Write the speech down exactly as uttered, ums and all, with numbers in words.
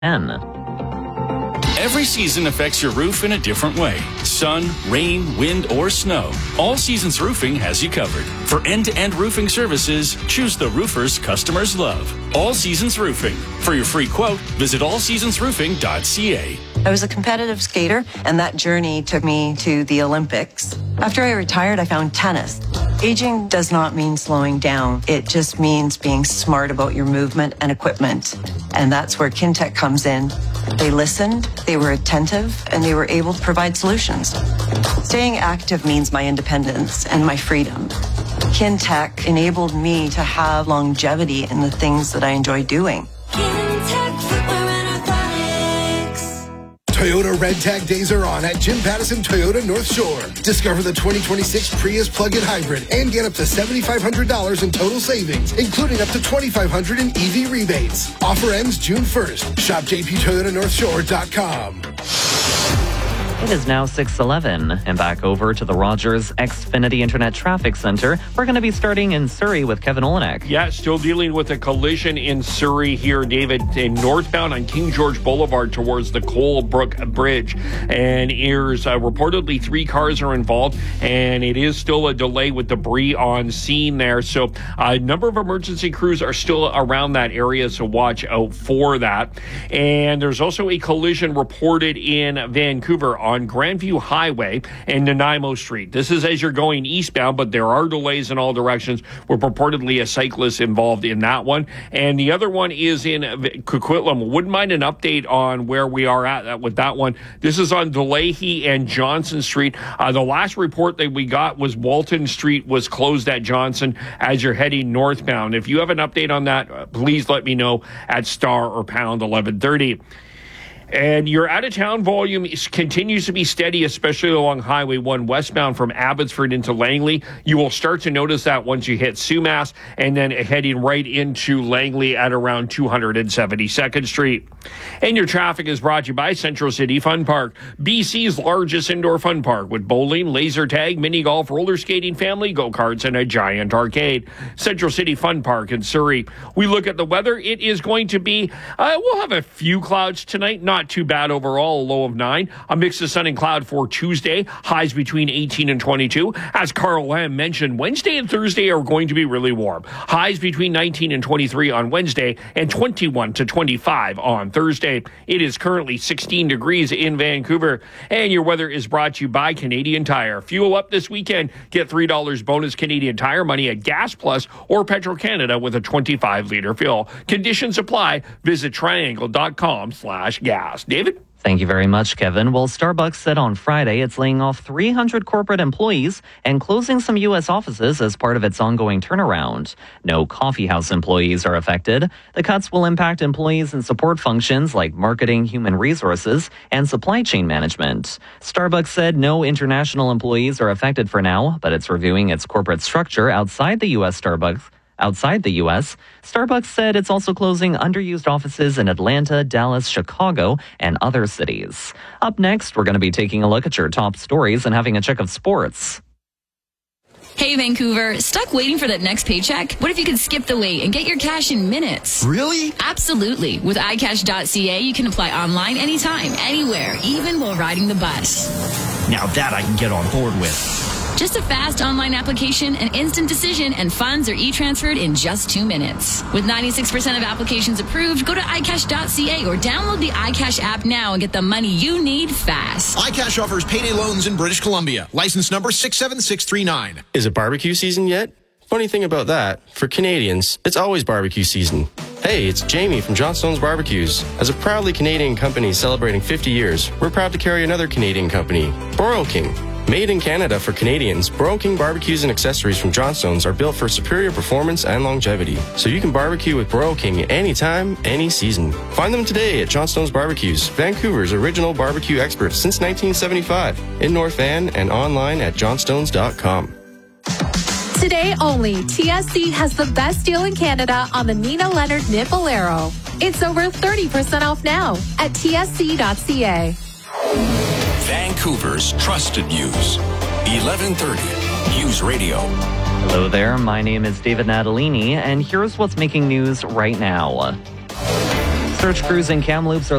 Every season affects your roof in a different way. Sun, rain, wind, or snow. All Seasons Roofing has you covered. For end-to-end roofing services, choose the roofers customers love. All Seasons Roofing. For your free quote, visit all seasons roofing dot c a. I was a competitive skater, and that journey took me to the Olympics. After I retired, I found tennis. Aging does not mean slowing down. It just means being smart about your movement and equipment. And that's where Kintec comes in. They listened, they were attentive, and they were able to provide solutions. Staying active means my independence and my freedom. Kintec enabled me to have longevity in the things that I enjoy doing. Toyota Red Tag Days are on at Jim Pattison Toyota North Shore. Discover the twenty twenty-six Prius plug-in hybrid and get up to seven thousand five hundred dollars in total savings, including up to two thousand five hundred dollars in E V rebates. Offer ends June first. Shop j p toyota north shore dot com. It is now six eleven, and back over to the Rogers Xfinity Internet Traffic Center. We're going to be starting in Surrey with Kevin Olenek. Yeah, still dealing with a collision in Surrey here, David, in northbound on King George Boulevard towards the Colebrook Bridge. And here's uh, reportedly three cars are involved, and it is still a delay with debris on scene there. So a number of emergency crews are still around that area, so watch out for that. And there's also a collision reported in Vancouver on on Grandview Highway and Nanaimo Street. This is as you're going eastbound, but there are delays in all directions. We're purportedly a cyclist involved in that one. And the other one is in Coquitlam. Wouldn't mind an update on where we are at with that one. This is on DeLahey and Johnson Street. Uh, the last report that we got was Walton Street was closed at Johnson as you're heading northbound. If you have an update on that, please let me know at star or pound eleven thirty. And your out-of-town volume is, continues to be steady, especially along Highway one westbound from Abbotsford into Langley. You will start to notice that once you hit Sumas and then heading right into Langley at around two hundred seventy-second Street. And your traffic is brought to you by Central City Fun Park, B C's largest indoor fun park with bowling, laser tag, mini golf, roller skating, family go-karts, and a giant arcade. Central City Fun Park in Surrey. We look at the weather. It is going to be, uh, we'll have a few clouds tonight, not too bad overall, a low of nine. A mix of sun and cloud for Tuesday, highs between eighteen and twenty-two. As Carl Lamb mentioned, Wednesday and Thursday are going to be really warm. Highs between nineteen and twenty-three on Wednesday and twenty-one to twenty-five on Thursday. It is currently sixteen degrees in Vancouver, and your weather is brought to you by Canadian Tire. Fuel up this weekend. Get three dollars bonus Canadian Tire money at Gas Plus or Petro-Canada with a twenty-five liter fill. Conditions apply. Visit triangle.com slash gas. David? Thank you very much, Kevin. Well, Starbucks said on Friday it's laying off three hundred corporate employees and closing some U S offices as part of its ongoing turnaround. No coffeehouse employees are affected. The cuts will impact employees in support functions like marketing, human resources, and supply chain management. Starbucks said no international employees are affected for now, but it's reviewing its corporate structure outside the U S Starbucks. Outside the U S, Starbucks said it's also closing underused offices in Atlanta, Dallas, Chicago, and other cities. Up next, we're going to be taking a look at your top stories and having a check of sports. Hey, Vancouver, stuck waiting for that next paycheck? What if you could skip the wait and get your cash in minutes? Really? Absolutely. With i cash dot c a, you can apply online anytime, anywhere, even while riding the bus. Now that I can get on board with. Just a fast online application, an instant decision, and funds are e-transferred in just two minutes. With ninety-six percent of applications approved, go to i cash dot c a or download the iCash app now and get the money you need fast. iCash offers payday loans in British Columbia. License number six seven six three nine. Is it barbecue season yet? Funny thing about that, for Canadians, it's always barbecue season. Hey, it's Jamie from Johnstone's Barbecues. As a proudly Canadian company celebrating fifty years, we're proud to carry another Canadian company, Broil King. Made in Canada for Canadians, Broil King barbecues and accessories from Johnstone's are built for superior performance and longevity. So you can barbecue with Broil King anytime, any season. Find them today at Johnstone's Barbecues, Vancouver's original barbecue experts since nineteen seventy-five, in North Van and online at johnstones dot com. Today only, T S C has the best deal in Canada on the Nina Leonard Knit Bolero. It's over thirty percent off now at T S C dot c a. Vancouver's trusted news. eleven thirty News Radio. Hello there, my name is David Natalini, and here's what's making news right now. Search crews and Kamloops are